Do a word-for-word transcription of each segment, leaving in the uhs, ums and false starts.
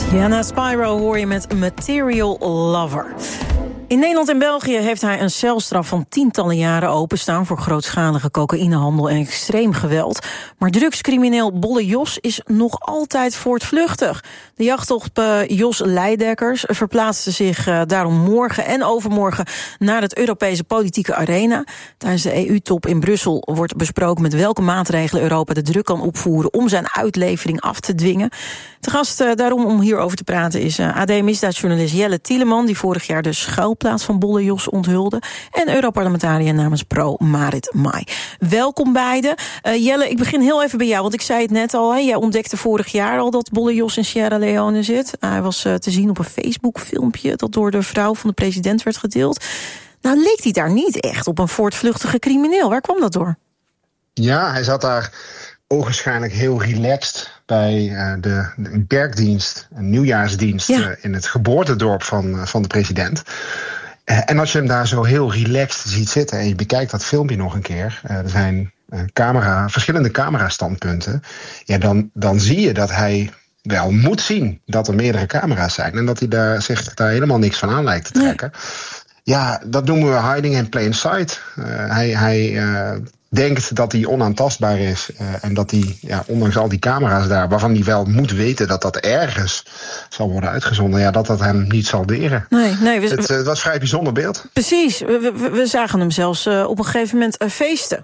Ja, na Spyro hoor je met Material Lover. In Nederland en België heeft hij een celstraf van tientallen jaren openstaan voor grootschalige cocaïnehandel en extreem geweld. Maar drugscrimineel Bolle Jos is nog altijd voortvluchtig. De jacht op uh, Jos Leidekkers verplaatste zich uh, daarom morgen en overmorgen naar het Europese politieke arena. Tijdens de E U-top in Brussel wordt besproken met welke maatregelen Europa de druk kan opvoeren om zijn uitlevering af te dwingen. De gast uh, daarom om hierover te praten is uh, A D-misdaadjournalist Jelle Tieleman, die vorig jaar de schuilplaats van Bolle Jos onthulde, en Europarlementariër namens Pro Marit Mai. Welkom beiden. Uh, Jelle, ik begin heel even bij jou, want ik zei het net al, hè, jij ontdekte vorig jaar al dat Bolle Jos in Sierra Leone zit. Uh, hij was uh, te zien op een Facebook-filmpje dat door de vrouw van de president werd gedeeld. Nou leek hij daar niet echt op een voortvluchtige crimineel. Waar kwam dat door? Ja, hij zat daar ogenschijnlijk heel relaxed bij uh, de, de kerkdienst, een nieuwjaarsdienst, ja. uh, in het geboortedorp van, uh, van de president. Uh, en als je hem daar zo heel relaxed ziet zitten en je bekijkt dat filmpje nog een keer, uh, er zijn uh, camera, verschillende camerastandpunten, ja, dan, dan zie je dat hij wel moet zien dat er meerdere camera's zijn en dat hij daar, zich daar helemaal niks van aan lijkt te trekken. Nee. Ja, dat noemen we hiding in plain sight. Uh, hij hij uh, denkt dat hij onaantastbaar is uh, en dat hij, ja, ondanks al die camera's daar, waarvan hij wel moet weten dat dat ergens zal worden uitgezonden, ja, dat dat hem niet zal deren. Nee, nee, we, het, het was een vrij bijzonder beeld. Precies, we, we, we zagen hem zelfs uh, op een gegeven moment uh, feesten.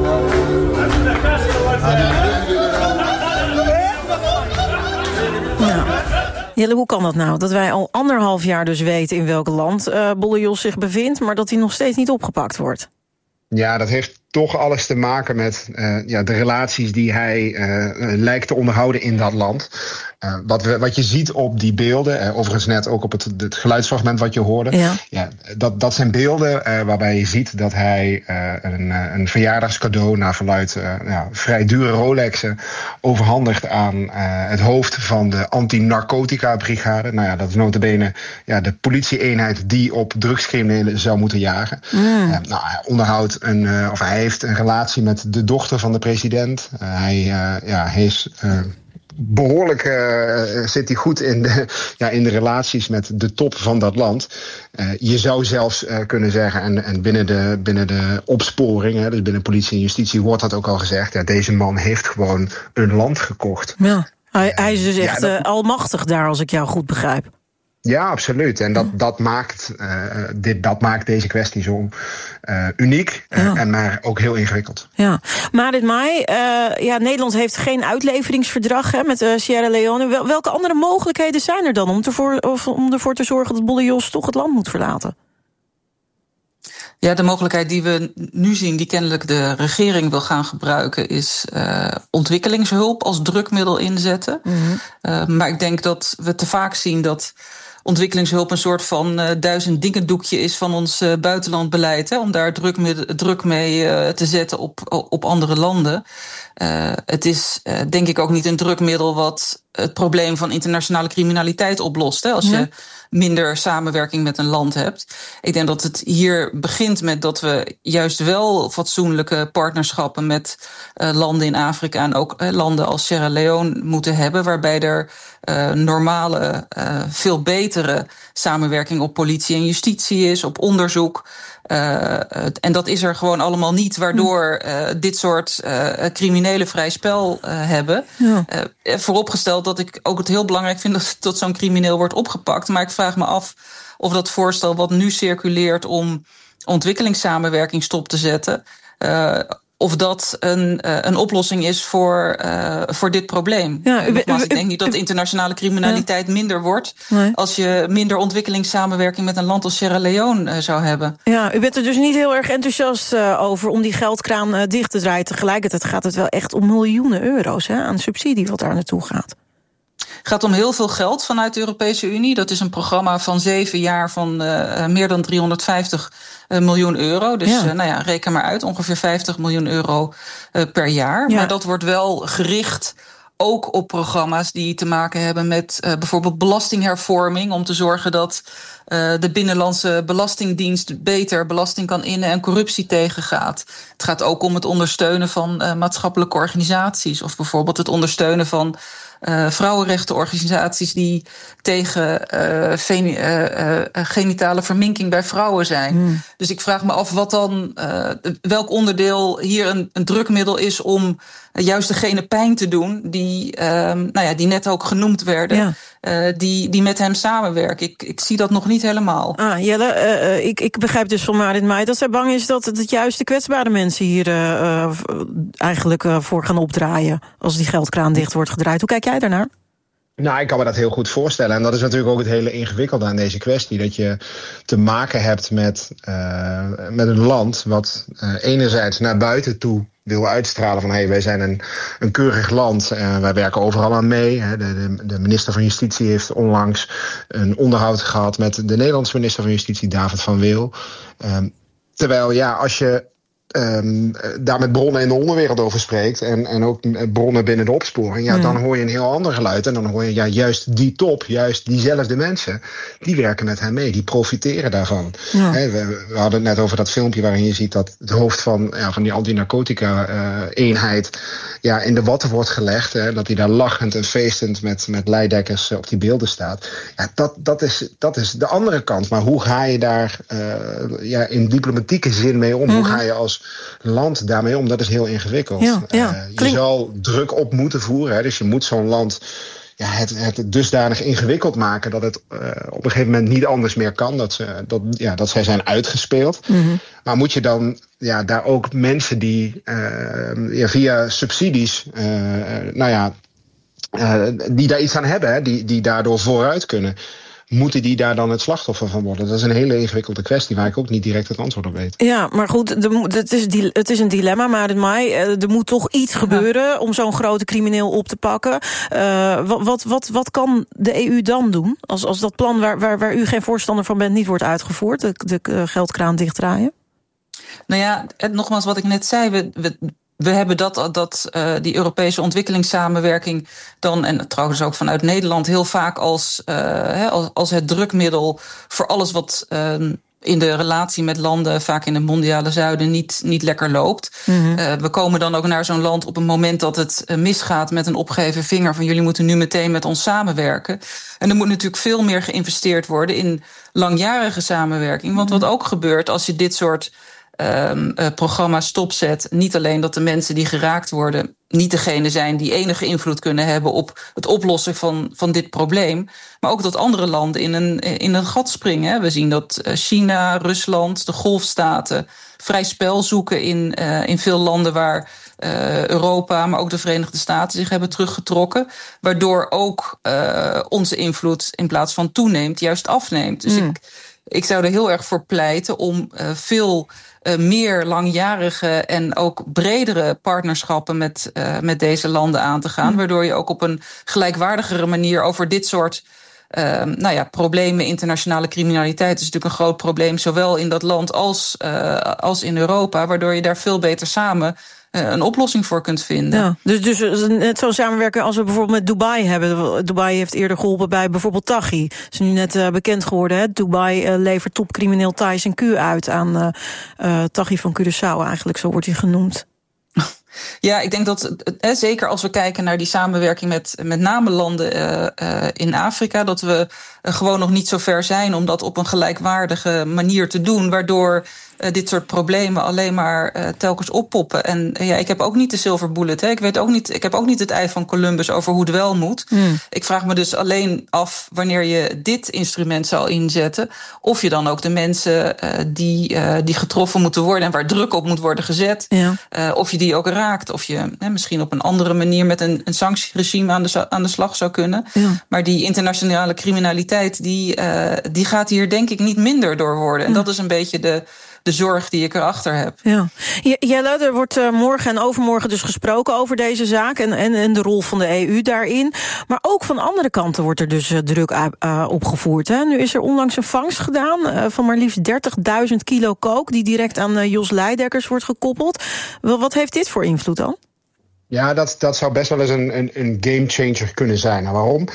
Nou, Jelle, hoe kan dat nou? Dat wij al anderhalf jaar dus weten in welk land uh, Bolle Jos zich bevindt, maar dat hij nog steeds niet opgepakt wordt? Ja, dat heeft toch alles te maken met uh, ja, de relaties die hij uh, lijkt te onderhouden in dat land. Uh, wat, we, wat je ziet op die beelden, uh, overigens net ook op het, het geluidsfragment wat je hoorde. Ja. Ja, dat, dat zijn beelden uh, waarbij je ziet dat hij uh, een, een verjaardagscadeau naar verluidt uh, ja, vrij dure Rolexen overhandigt aan uh, het hoofd van de anti-narcotica-brigade. Nou ja, dat is nota bene ja, de politie-eenheid die op drugscriminelen zou moeten jagen. Mm. Uh, nou, hij onderhoudt een, uh, of hij heeft een relatie met de dochter van de president. Uh, hij, uh, ja, hij is Uh, Behoorlijk uh, zit hij goed in de, ja, in de relaties met de top van dat land. Uh, je zou zelfs uh, kunnen zeggen, en, en binnen, de, binnen de opsporing, hè, dus binnen politie en justitie wordt dat ook al gezegd, ja, deze man heeft gewoon een land gekocht. Ja, hij, hij is dus echt ja, dat, uh, almachtig daar, als ik jou goed begrijp. Ja, absoluut. En dat, dat, maakt, uh, dit, dat maakt deze kwestie zo uh, uniek uh, ja. en maar ook heel ingewikkeld. Ja, Marit Mai, uh, ja, Nederland heeft geen uitleveringsverdrag hè, met uh, Sierra Leone. Wel, welke andere mogelijkheden zijn er dan om, te voor, of, om ervoor te zorgen dat Bolle Jos toch het land moet verlaten? Ja, de mogelijkheid die we nu zien, die kennelijk de regering wil gaan gebruiken, is uh, ontwikkelingshulp als drukmiddel inzetten. Mm-hmm. Uh, maar ik denk dat we te vaak zien dat ontwikkelingshulp een soort van uh, duizend dingen doekje is van ons uh, buitenlandbeleid, hè, om daar druk, met, druk mee uh, te zetten op, op andere landen. Uh, het is uh, denk ik ook niet een drukmiddel wat het probleem van internationale criminaliteit oplost. Hè, als ja. je minder samenwerking met een land hebt. Ik denk dat het hier begint met dat we juist wel fatsoenlijke partnerschappen met uh, landen in Afrika en ook uh, landen als Sierra Leone moeten hebben, waarbij er uh, normale, uh, veel betere samenwerking op politie en justitie is, op onderzoek. Uh, en dat is er gewoon allemaal niet, waardoor uh, dit soort uh, criminelen vrij spel uh, hebben. Ja. Uh, vooropgesteld dat ik ook het heel belangrijk vind dat, dat zo'n crimineel wordt opgepakt. Maar ik vraag me af of dat voorstel wat nu circuleert om ontwikkelingssamenwerking stop te zetten, Uh, of dat een, uh, een oplossing is voor, uh, voor dit probleem. Ja, u, Nogmaals, ik denk niet dat internationale criminaliteit ja. minder wordt nee. als je minder ontwikkelingssamenwerking met een land als Sierra Leone uh, zou hebben. Ja, u bent er dus niet heel erg enthousiast uh, over om die geldkraan uh, dicht te draaien. Tegelijkertijd gaat het wel echt om miljoenen euro's hè, aan subsidie wat daar naartoe gaat. Het gaat om heel veel geld vanuit de Europese Unie. Dat is een programma van zeven jaar van uh, meer dan driehonderdvijftig miljoen euro. Dus ja. Uh, nou ja, reken maar uit, ongeveer vijftig miljoen euro uh, per jaar. Ja. Maar dat wordt wel gericht ook op programma's die te maken hebben met uh, bijvoorbeeld belastinghervorming, om te zorgen dat uh, de Binnenlandse Belastingdienst beter belasting kan innen en corruptie tegengaat. Het gaat ook om het ondersteunen van uh, maatschappelijke organisaties, of bijvoorbeeld het ondersteunen van uh, vrouwenrechtenorganisaties die tegen uh, veni- uh, uh, genitale verminking bij vrouwen zijn. Mm. Dus ik vraag me af wat dan, uh, welk onderdeel hier een, een drukmiddel is om uh, juist degene pijn te doen die, uh, nou ja, die net ook genoemd werden, ja. uh, die, die met hem samenwerken. Ik, ik zie dat nog niet helemaal. Ah, Jelle, uh, ik, ik begrijp dus van Marit Mai dat zij bang is dat het juist de kwetsbare mensen hier uh, uh, eigenlijk uh, voor gaan opdraaien als die geldkraan dicht wordt gedraaid. Hoe kijk jij daarnaar? Nou, ik kan me dat heel goed voorstellen. En dat is natuurlijk ook het hele ingewikkelde aan deze kwestie. Dat je te maken hebt met, uh, met een land wat uh, enerzijds naar buiten toe wil uitstralen van hey, wij zijn een, een keurig land. Uh, wij werken overal aan mee. Hè. De, de, de minister van Justitie heeft onlangs een onderhoud gehad met de Nederlandse minister van Justitie, David van Weel. Um, terwijl ja, als je Um, daar met bronnen in de onderwereld over spreekt en, en ook bronnen binnen de opsporing, ja, mm. dan hoor je een heel ander geluid. En dan hoor je ja, juist die top, juist diezelfde mensen, die werken met hem mee, die profiteren daarvan. Ja. He, we, we hadden het net over dat filmpje waarin je ziet dat het hoofd van, ja, van die antinarcotica-eenheid uh, ja, in de watten wordt gelegd. Hè, dat hij daar lachend en feestend met, met leidekkers op die beelden staat. Ja, dat, dat, is, dat is de andere kant. Maar hoe ga je daar uh, ja, in diplomatieke zin mee om? Mm-hmm. Hoe ga je als land daarmee om? Dat is heel ingewikkeld. Ja, ja. Uh, je Klink... zal druk op moeten voeren. Hè, dus je moet zo'n land ja, het, het dusdanig ingewikkeld maken dat het uh, op een gegeven moment niet anders meer kan. Dat, ze, dat, ja, dat zij zijn uitgespeeld. Mm-hmm. Maar moet je dan ja, daar ook mensen die uh, ja, via subsidies uh, nou ja, uh, die daar iets aan hebben, hè, die, die daardoor vooruit kunnen, moeten die daar dan het slachtoffer van worden? Dat is een hele ingewikkelde kwestie waar ik ook niet direct het antwoord op weet. Ja, maar goed, het is, het is een dilemma, Marit Mai. Er moet toch iets gebeuren ja. om zo'n grote crimineel op te pakken. Uh, wat, wat, wat, wat kan de E U dan doen? Als, als dat plan waar, waar, waar u geen voorstander van bent niet wordt uitgevoerd, de, de geldkraan dichtdraaien? Nou ja, nogmaals wat ik net zei, we... we We hebben dat, dat uh, die Europese ontwikkelingssamenwerking dan, en trouwens ook vanuit Nederland, heel vaak als, uh, als, als het drukmiddel voor alles wat uh, in de relatie met landen, vaak in het mondiale zuiden, niet, niet lekker loopt. Mm-hmm. Uh, we komen dan ook naar zo'n land op een moment dat het uh, misgaat met een opgeheven vinger van jullie moeten nu meteen met ons samenwerken. En er moet natuurlijk veel meer geïnvesteerd worden in langjarige samenwerking. Want wat ook gebeurt als je dit soort Um, uh, programma stopzet, niet alleen dat de mensen die geraakt worden niet degene zijn die enige invloed kunnen hebben op het oplossen van, van dit probleem, maar ook dat andere landen in een, in een gat springen. Hè. We zien dat China, Rusland, de golfstaten vrij spel zoeken in, uh, in veel landen waar uh, Europa, maar ook de Verenigde Staten zich hebben teruggetrokken, waardoor ook uh, onze invloed in plaats van toeneemt, juist afneemt. Dus mm. ik, ik zou er heel erg voor pleiten om uh, veel Uh, meer langjarige en ook bredere partnerschappen met, uh, met deze landen aan te gaan. Mm. Waardoor je ook op een gelijkwaardigere manier over dit soort uh, nou ja, problemen, internationale criminaliteit is natuurlijk een groot probleem, zowel in dat land als, uh, als in Europa, waardoor je daar veel beter samen Uh, een oplossing voor kunt vinden. Ja, dus, dus net zo samenwerken als we bijvoorbeeld met Dubai hebben. Dubai heeft eerder geholpen bij bijvoorbeeld Taghi. Het is nu net uh, bekend geworden. Hè? Dubai uh, levert topcrimineel Tyson Q uit aan uh, uh, Taghi van Curaçao eigenlijk, zo wordt hij genoemd. Ja, ik denk dat, eh, zeker als we kijken naar die samenwerking met met name landen uh, uh, in Afrika, dat we uh, gewoon nog niet zo ver zijn om dat op een gelijkwaardige manier te doen, waardoor uh, dit soort problemen alleen maar uh, telkens oppoppen. En uh, ja, ik heb ook niet de silver bullet. Hè. Ik weet ook niet, ik heb ook niet het ei van Columbus over hoe het wel moet. Mm. Ik vraag me dus alleen af wanneer je dit instrument zal inzetten, of je dan ook de mensen uh, die, uh, die getroffen moeten worden en waar druk op moet worden gezet, ja. uh, of je die ook raakt. Of je hè, misschien op een andere manier met een, een sanctieregime aan de, aan de slag zou kunnen. Ja. Maar die internationale criminaliteit, die, uh, die gaat hier denk ik niet minder door worden. En ja. dat is een beetje de, de zorg die ik erachter heb. Ja. Jelle, er wordt uh, morgen en overmorgen dus gesproken over deze zaak en, en, en de rol van de E U daarin. Maar ook van andere kanten wordt er dus uh, druk uh, opgevoerd. Hè. Nu is er onlangs een vangst gedaan uh, van maar liefst dertigduizend kilo coke die direct aan uh, Jos Leidekkers wordt gekoppeld. Wel, wat heeft dit voor invloed dan? Ja, dat, dat zou best wel eens een, een, een gamechanger kunnen zijn. Nou, waarom?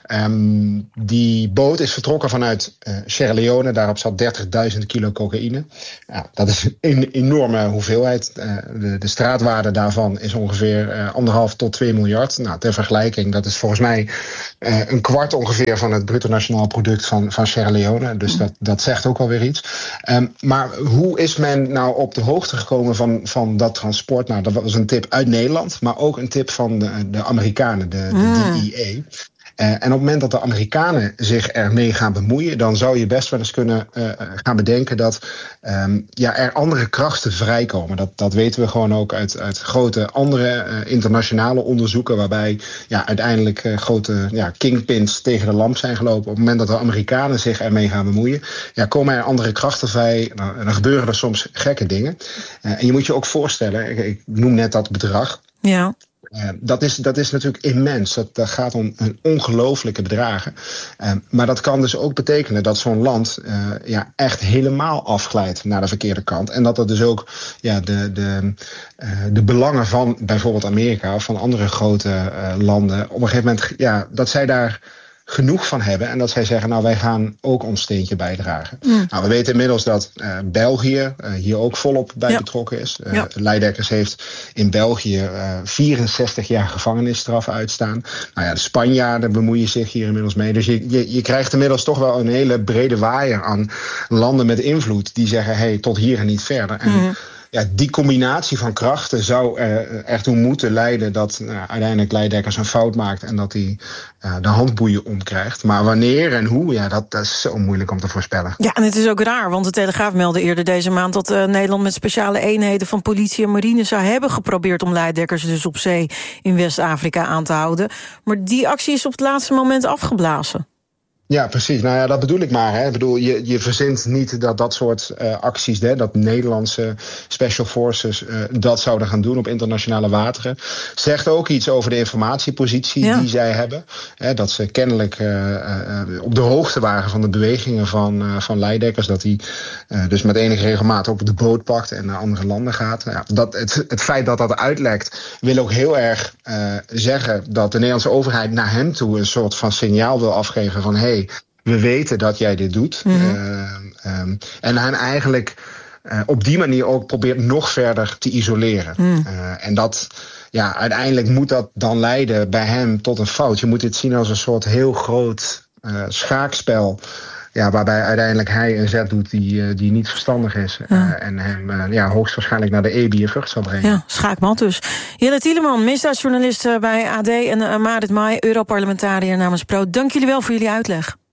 Um, die boot is vertrokken vanuit uh, Sierra Leone. Daarop zat dertigduizend kilo cocaïne. Ja, dat is een enorme hoeveelheid. Uh, de, de straatwaarde daarvan is ongeveer uh, anderhalf tot twee miljard. Nou, ter vergelijking, dat is volgens mij uh, een kwart ongeveer van het bruto nationaal product van, van Sierra Leone. Dus dat, dat zegt ook wel weer iets. Um, maar hoe is men nou op de hoogte gekomen van, van dat transport? Nou, dat was een tip uit Nederland, maar ook een tip van de, de Amerikanen, de, de Mm. D E A. Uh, en op het moment dat de Amerikanen zich ermee gaan bemoeien, dan zou je best wel eens kunnen uh, gaan bedenken dat um, ja, er andere krachten vrijkomen. Dat, dat weten we gewoon ook uit, uit grote andere uh, internationale onderzoeken, waarbij ja, uiteindelijk uh, grote ja, kingpins tegen de lamp zijn gelopen. Op het moment dat de Amerikanen zich ermee gaan bemoeien, ja, komen er andere krachten vrij. Nou, en dan gebeuren er soms gekke dingen. Uh, en je moet je ook voorstellen, ik, ik noem net dat bedrag. Ja. Uh, dat, is, dat is natuurlijk immens. Dat, dat gaat om een ongelooflijke bedragen. Uh, maar dat kan dus ook betekenen dat zo'n land uh, ja, echt helemaal afglijdt naar de verkeerde kant. En dat dat dus ook ja, de, de, uh, de belangen van bijvoorbeeld Amerika of van andere grote uh, landen op een gegeven moment, ja, dat zij daar genoeg van hebben en dat zij zeggen, nou, wij gaan ook ons steentje bijdragen. Mm. Nou, we weten inmiddels dat uh, België uh, hier ook volop bij ja. betrokken is. Uh, ja. Leidekkers heeft in België uh, vierenzestig jaar gevangenisstraf uitstaan. Nou ja, de Spanjaarden bemoeien zich hier inmiddels mee. Dus je, je, je krijgt inmiddels toch wel een hele brede waaier aan landen met invloed die zeggen, hey, tot hier en niet verder. En mm. ja, die combinatie van krachten zou er ertoe moeten leiden dat uh, uiteindelijk Leidekkers een fout maakt en dat hij uh, de handboeien omkrijgt. Maar wanneer en hoe, ja, dat, dat is zo moeilijk om te voorspellen. Ja, en het is ook raar, want de Telegraaf meldde eerder deze maand dat uh, Nederland met speciale eenheden van politie en marine zou hebben geprobeerd om Leidekkers dus op zee in West-Afrika aan te houden. Maar die actie is op het laatste moment afgeblazen. Ja, precies. Nou ja, dat bedoel ik maar. Hè. Ik bedoel, je, je verzint niet dat dat soort uh, acties, hè, dat Nederlandse special forces uh, dat zouden gaan doen op internationale wateren. Zegt ook iets over de informatiepositie ja. die zij hebben. Hè, dat ze kennelijk uh, uh, op de hoogte waren van de bewegingen van, uh, van Leidekkers. Dat hij uh, dus met enige regelmaat ook de boot pakt en naar andere landen gaat. Ja, dat, het, het feit dat dat uitlekt wil ook heel erg uh, zeggen dat de Nederlandse overheid naar hem toe een soort van signaal wil afgeven van hey, we weten dat jij dit doet. Mm-hmm. Uh, um, en hij eigenlijk uh, op die manier ook probeert nog verder te isoleren. Mm. Uh, en dat, ja, uiteindelijk moet dat dan leiden bij hem tot een fout. Je moet dit zien als een soort heel groot uh, schaakspel. Ja, waarbij uiteindelijk hij een zet doet die, uh, die niet verstandig is. Ja. Uh, en hem uh, ja, hoogstwaarschijnlijk naar de E B I vlucht zal brengen. Ja, schaakmat dus. Jelle Tieleman, misdaadjournalist bij A D en uh, Marit Mai, Europarlementariër namens Pro. Dank jullie wel voor jullie uitleg.